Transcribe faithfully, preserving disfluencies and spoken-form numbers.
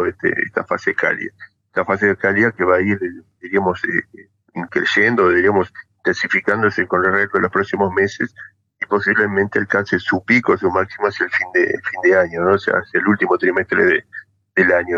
pasando este, esta fase cálida. Esta fase cálida que va a ir, diríamos, eh, creciendo, diríamos, intensificándose con el resto de los próximos meses y posiblemente alcance su pico, su máximo hacia el fin de fin de año, ¿no? O sea, hacia el último trimestre de, del año.